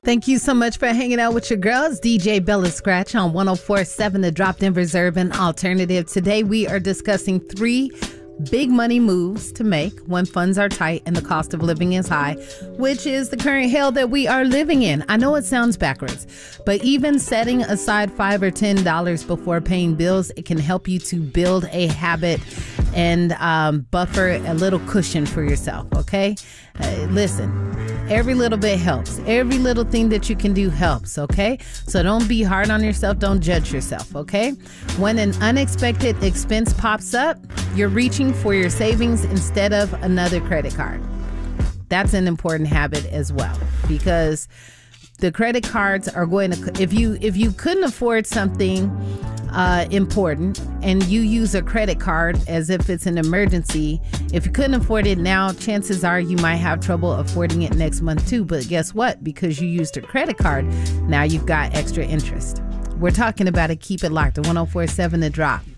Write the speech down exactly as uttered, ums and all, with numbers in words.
Thank you so much for hanging out with your girls. D J Bella Scratch on one oh four point seven The Drop, Denver's Urban Alternative. Today we are discussing three big money moves to make when funds are tight and the cost of living is high, which is the current hell that we are living in. I know it sounds backwards, but even setting aside five or ten dollars before paying bills, it can help you to build a habit and um, buffer a little cushion for yourself. Okay, uh, listen, every little bit helps. Every little thing that you can do helps. Okay, so don't be hard on yourself. Don't judge yourself. Okay, when an unexpected expense pops up, you're reaching for your savings instead of another credit card. That's an important habit as well, because the credit cards are going to, if you if you couldn't afford something uh, important and you use a credit card as if it's an emergency, if you couldn't afford it now, chances are you might have trouble affording it next month too. But guess what? Because you used a credit card, now you've got extra interest. We're talking about it. Keep it locked. The one oh four point seven The Drop.